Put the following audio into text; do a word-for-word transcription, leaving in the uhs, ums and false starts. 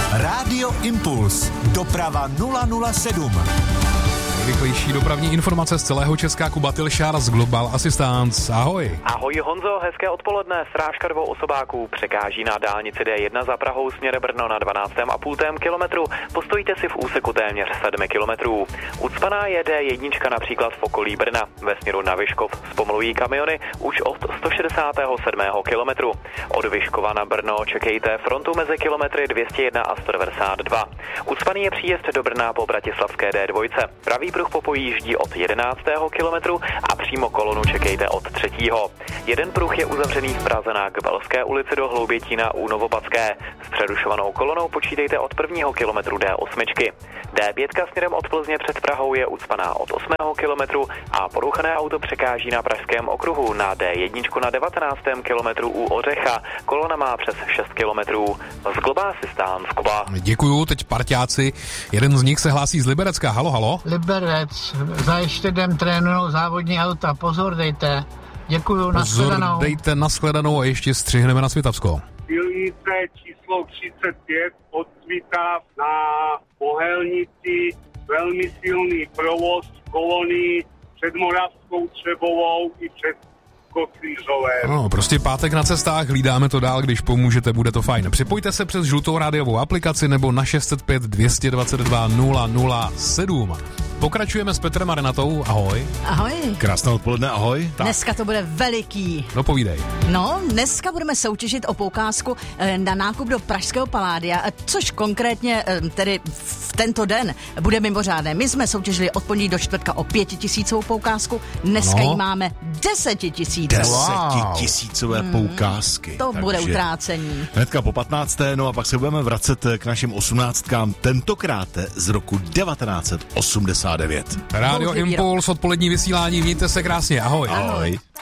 Rádio Impuls. Doprava nula nula sedm. Rychlejší dopravní informace z celého Česka. Kuba Tilšár z Global Assistance. Ahoj. Ahoj Honzo, hezké odpoledne. Srážka dvou osobáků překáží na dálnici D jedna za Prahou směr Brno na dvanáctém a půl kilometru. Postojíte si v úseku téměř sedm kilometrů. Ucpaná je D jedna například v okolí Brna. Ve směru na Vyškov zpomalují kamiony už od sto šedesátého sedmého kilometru. Od Vyškova na Brno čekejte frontu mezi kilometry dvě stě jedna a sto devadesát dva. Ucpaný je příjezd do Brna po bratislavské D dva. Pravý pruh po pojíždí od jedenáctého kilometru a přímo kolonu čekejte od třetího. Jeden pruh je uzavřený v Praze na Kbelské ulici do Hloubětína u Novopadské. S přerušovanou kolonou počítejte od prvního kilometru D osm. D pět směrem od Plzně před Prahou je ucpaná od osmého kilometru a poruchané auto překáží na Pražském okruhu na D jedna na devatenáctém kilometru u Ořecha. Kolona má přes šest kilometrů. Z Global Assistance Kuba. Děkuju, teď parťáci. Jeden z nich se hlásí z Liberecka. Halo, halo. Liberec, za ještě jdem trénujou závodní auta, pozor dejte. Děkuju, nashledanou. Pozor, dejte nashledanou a ještě střihneme na Svitavsko. Silnice číslo třicet pět od Svitav na Pohelnici, velmi silný provoz kolony před Moravskou Třebovou i před Kotlířovem. No, prostě pátek na cestách, hlídáme to dál, když pomůžete, bude to fajn. Připojte se přes žlutou rádiovou aplikaci nebo na šest set pět dvě dva dva nula nula sedm. Pokračujeme s Petrem a Renatou, ahoj. Ahoj. Krásné odpoledne, ahoj. Tak. Dneska to bude veliký. No povídej. No, dneska budeme soutěžit o poukázku na nákup do Pražského Palladia, což konkrétně tedy v tento den bude mimořádné. My jsme soutěžili od pondělí do čtvrtka o pětitisícovou poukázku, dneska no. jí máme desetitisíc. Desetitisícové wow. poukázky. To Takže bude utrácení. Hnedka po patnácté, no a pak se budeme vracet k našim osmnáctkám, tentokrát z roku devatenáct set osmdesát devět. Rádio Impuls, odpolední vysílání, mějte se krásně, ahoj. Ahoj.